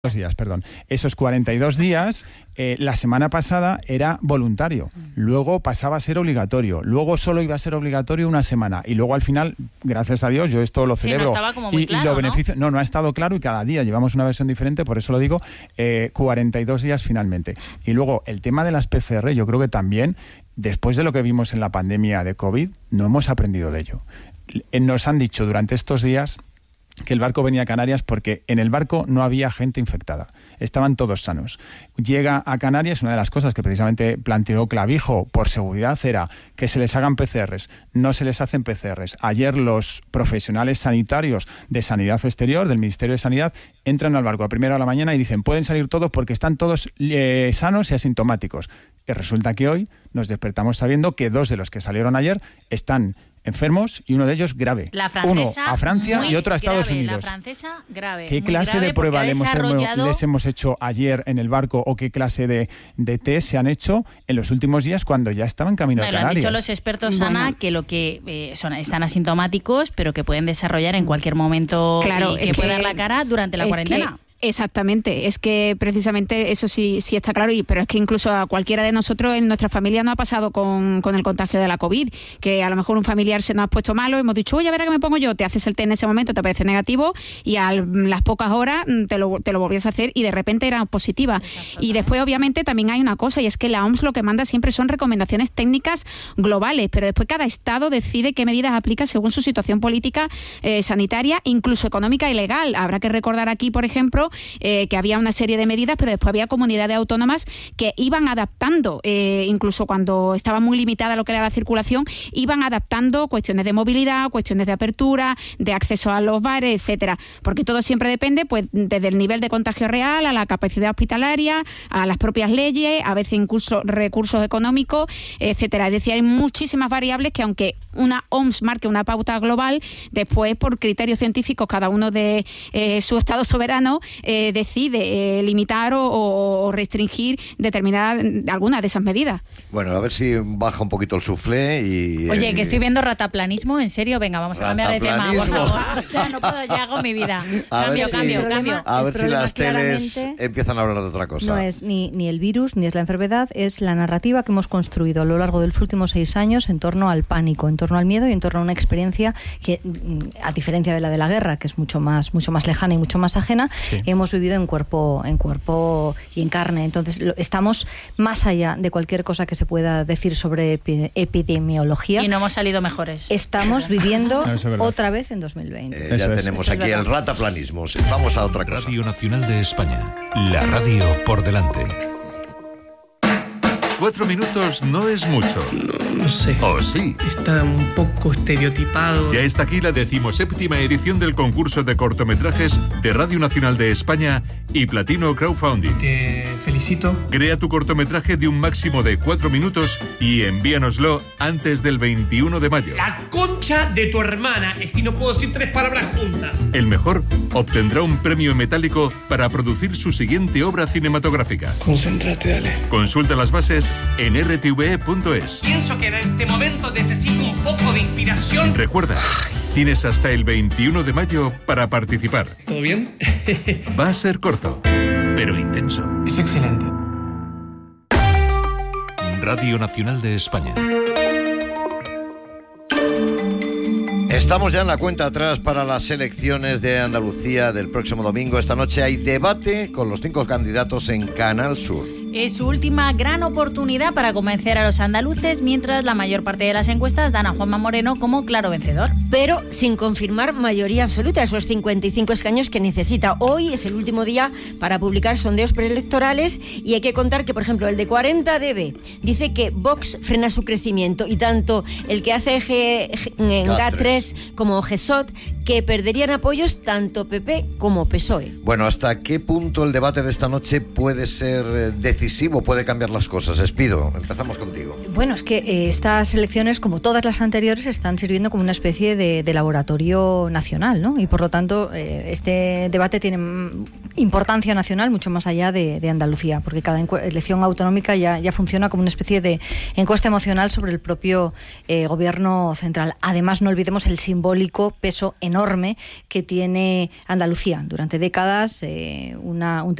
días, perdón. Esos 42 días, la semana pasada era voluntario, luego pasaba a ser obligatorio, luego solo iba a ser obligatorio una semana y luego al final, gracias a Dios, yo esto lo celebro. No estaba como muy claro, y lo beneficio, no ha estado claro y cada día llevamos una versión diferente, por eso lo digo, 42 días finalmente. Y luego el tema de las PCR, yo creo que también, después de lo que vimos en la pandemia de COVID, no hemos aprendido de ello. Nos han dicho durante estos días que el barco venía a Canarias porque en el barco no había gente infectada, estaban todos sanos. Llega a Canarias, una de las cosas que precisamente planteó Clavijo por seguridad era que se les hagan PCRs, no se les hacen PCRs. Ayer los profesionales sanitarios de Sanidad Exterior, del Ministerio de Sanidad, entran al barco a primera hora de la mañana y dicen pueden salir todos porque están todos sanos y asintomáticos. Y resulta que hoy nos despertamos sabiendo que 2 de los que salieron ayer están enfermos y uno de ellos grave. La francesa, uno a Francia y otro a Estados grave, Unidos. La francesa grave. ¿Qué clase de prueba les hemos hecho ayer en el barco o qué clase de test se han hecho en los últimos días cuando ya estaban camino a Canarias? Lo han dicho los expertos, Ana, que lo que están asintomáticos, pero que pueden desarrollar en cualquier momento y que puede dar la cara durante la cuarentena. Exactamente, es que precisamente eso sí está claro, pero es que incluso a cualquiera de nosotros en nuestra familia no ha pasado con el contagio de la COVID, que a lo mejor un familiar se nos ha puesto malo, hemos dicho, oye, a ver a qué me pongo yo, te haces el test en ese momento, te parece negativo y a las pocas horas te lo volvías a hacer y de repente era positiva. Y después obviamente también hay una cosa y es que la OMS lo que manda siempre son recomendaciones técnicas globales, pero después cada estado decide qué medidas aplica según su situación política, sanitaria, incluso económica y legal. Habrá que recordar aquí, por ejemplo, que había una serie de medidas, pero después había comunidades autónomas que iban adaptando, incluso cuando estaba muy limitada lo que era la circulación, iban adaptando cuestiones de movilidad, cuestiones de apertura, de acceso a los bares, etcétera, porque todo siempre depende, pues, desde el nivel de contagio real, a la capacidad hospitalaria, a las propias leyes, a veces incluso recursos económicos, etcétera. Es decir, hay muchísimas variables que aunque una OMS marque una pauta global, después por criterios científicos cada uno de su estado soberano decide limitar o restringir algunas de esas medidas. Bueno, a ver si baja un poquito el suflé y... Oye, que estoy viendo rataplanismo, en serio, venga, vamos a cambiar de tema, por favor. O sea, no puedo, ya hago mi vida. Cambio. A ver si las teles empiezan a hablar de otra cosa. No es ni el virus, ni es la enfermedad, es la narrativa que hemos construido a lo largo de los últimos 6 años en torno al pánico, en torno al miedo y en torno a una experiencia que, a diferencia de la guerra, que es mucho más lejana y mucho más ajena, sí, hemos vivido en cuerpo y en carne. Entonces estamos más allá de cualquier cosa que se pueda decir sobre epidemiología. Y no hemos salido mejores. Estamos viviendo otra vez en 2020. Ya tenemos aquí el rataplanismo. Vamos a otra cosa. Radio Nacional de España. La radio por delante. 4 minutos no es mucho. No sé. ¿O sí? Está un poco estereotipado. Ya está aquí la 17ª edición del concurso de cortometrajes de Radio Nacional de España y Platino Crowdfunding. Te felicito. Crea tu cortometraje de un máximo de 4 minutos y envíanoslo antes del 21 de mayo. La concha de tu hermana. Es que no puedo decir 3 palabras juntas. El mejor obtendrá un premio metálico para producir su siguiente obra cinematográfica. Concéntrate, dale. Consulta las bases en rtve.es. Pienso que en este momento necesito un poco de inspiración. Recuerda, tienes hasta el 21 de mayo para participar. ¿Todo bien? Va a ser corto, pero intenso. Es excelente. Radio Nacional de España. Estamos ya en la cuenta atrás para las elecciones de Andalucía del próximo domingo. Esta noche hay debate con los 5 candidatos en Canal Sur. Es su última gran oportunidad para convencer a los andaluces, mientras la mayor parte de las encuestas dan a Juanma Moreno como claro vencedor. Pero sin confirmar mayoría absoluta, esos 55 escaños que necesita. Hoy es el último día para publicar sondeos preelectorales y hay que contar que, por ejemplo, el de 40DB dice que Vox frena su crecimiento y tanto el que hace GA3 como GESOT que perderían apoyos tanto PP como PSOE. Bueno, ¿hasta qué punto el debate de esta noche puede ser decisivo, puede cambiar las cosas? Espido, empezamos contigo. Bueno, es que estas elecciones, como todas las anteriores, están sirviendo como una especie de laboratorio nacional, ¿no? Y por lo tanto, este debate tiene importancia nacional mucho más allá de Andalucía, porque cada elección autonómica ya funciona como una especie de encuesta emocional sobre el propio gobierno central. Además, no olvidemos el simbólico peso enorme que tiene Andalucía. Durante décadas, un